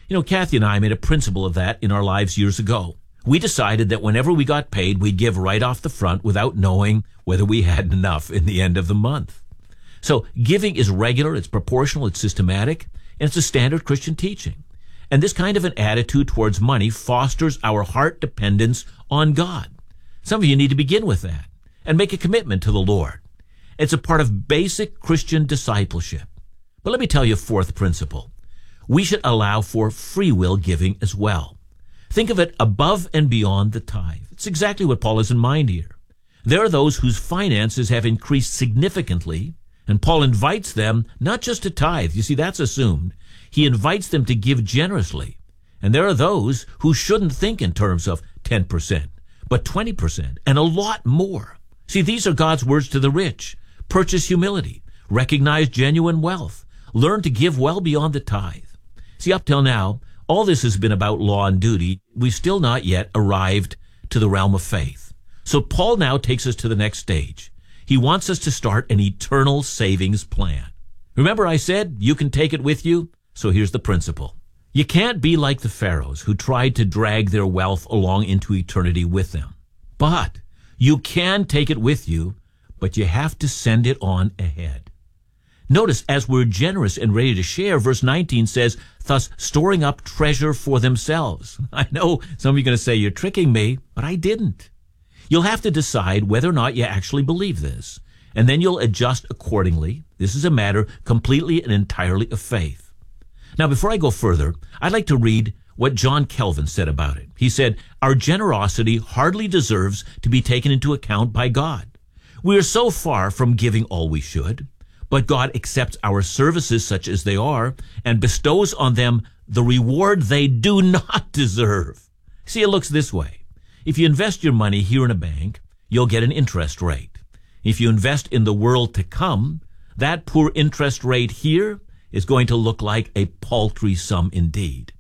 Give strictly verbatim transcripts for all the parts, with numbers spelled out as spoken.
You know, Kathy and I made a principle of that in our lives years ago. We decided that whenever we got paid, we'd give right off the front without knowing whether we had enough in the end of the month. So giving is regular, it's proportional, it's systematic, and it's a standard Christian teaching. And this kind of an attitude towards money fosters our heart dependence on God. Some of you need to begin with that and make a commitment to the Lord. It's a part of basic Christian discipleship. But let me tell you a fourth principle. We should allow for free will giving as well. Think of it above and beyond the tithe. It's exactly what Paul has in mind here. There are those whose finances have increased significantly, and Paul invites them not just to tithe. You see, that's assumed. He invites them to give generously. And there are those who shouldn't think in terms of ten percent, but twenty percent, and a lot more. See, these are God's words to the rich. Purchase humility. Recognize genuine wealth. Learn to give well beyond the tithe. See, up till now, all this has been about law and duty. We've still not yet arrived to the realm of faith. So Paul now takes us to the next stage. He wants us to start an eternal savings plan. Remember I said you can take it with you? So here's the principle. You can't be like the pharaohs who tried to drag their wealth along into eternity with them. But you can take it with you, but you have to send it on ahead. Notice, as we're generous and ready to share, verse nineteen says, thus storing up treasure for themselves. I know some of you are going to say, you're tricking me, but I didn't. You'll have to decide whether or not you actually believe this, and then you'll adjust accordingly. This is a matter completely and entirely of faith. Now, before I go further, I'd like to read what John Calvin said about it. He said, our generosity hardly deserves to be taken into account by God. We are so far from giving all we should, but God accepts our services such as they are and bestows on them the reward they do not deserve. See, it looks this way. If you invest your money here in a bank, you'll get an interest rate. If you invest in the world to come, that poor interest rate here is going to look like a paltry sum indeed.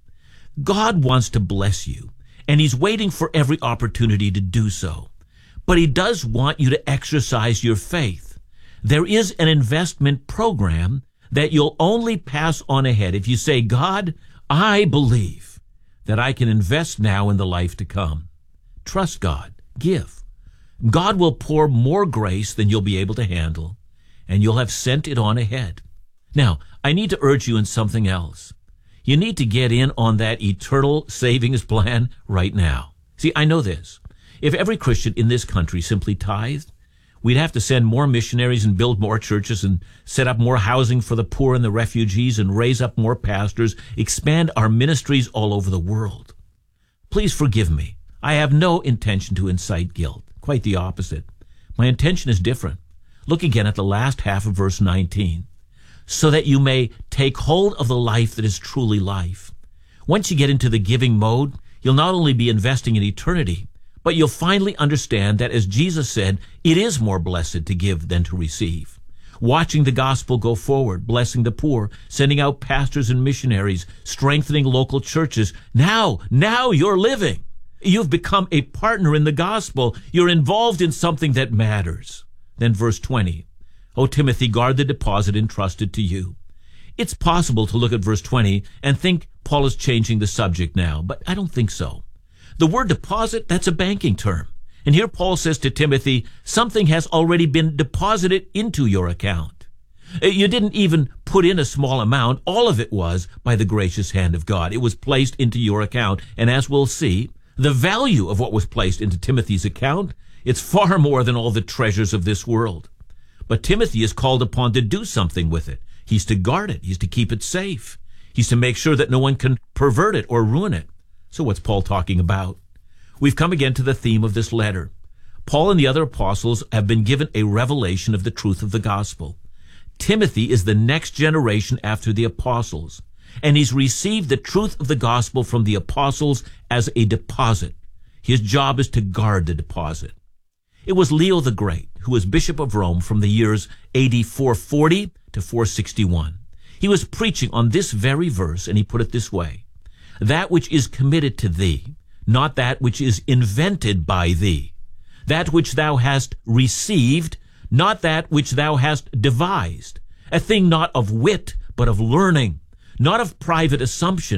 God wants to bless you, and he's waiting for every opportunity to do so. But he does want you to exercise your faith. There is an investment program that you'll only pass on ahead if you say, God, I believe that I can invest now in the life to come. Trust God. Give. God will pour more grace than you'll be able to handle, and you'll have sent it on ahead. Now, I need to urge you in something else. You need to get in on that eternal savings plan right now. See, I know this. If every Christian in this country simply tithed, we'd have to send more missionaries and build more churches and set up more housing for the poor and the refugees and raise up more pastors, expand our ministries all over the world. Please forgive me. I have no intention to incite guilt. Quite the opposite. My intention is different. Look again at the last half of verse nineteen. So that you may take hold of the life that is truly life. Once you get into the giving mode, you'll not only be investing in eternity, but you'll finally understand that, as Jesus said, it is more blessed to give than to receive. Watching the gospel go forward, blessing the poor, sending out pastors and missionaries, strengthening local churches. Now, now you're living. You've become a partner in the gospel. You're involved in something that matters. Then verse twenty. O Timothy, guard the deposit entrusted to you. It's possible to look at verse twenty and think Paul is changing the subject now, but I don't think so. The word deposit, that's a banking term. And here Paul says to Timothy, something has already been deposited into your account. You didn't even put in a small amount. All of it was by the gracious hand of God. It was placed into your account. And as we'll see, the value of what was placed into Timothy's account, it's far more than all the treasures of this world. But Timothy is called upon to do something with it. He's to guard it. He's to keep it safe. He's to make sure that no one can pervert it or ruin it. So what's Paul talking about? We've come again to the theme of this letter. Paul and the other apostles have been given a revelation of the truth of the gospel. Timothy is the next generation after the apostles, and he's received the truth of the gospel from the apostles as a deposit. His job is to guard the deposit. It was Leo the Great, who was Bishop of Rome from the years A D four forty to four sixty-one. He was preaching on this very verse, and he put it this way: that which is committed to thee, not that which is invented by thee. That which thou hast received, not that which thou hast devised. A thing not of wit, but of learning, not of private assumption,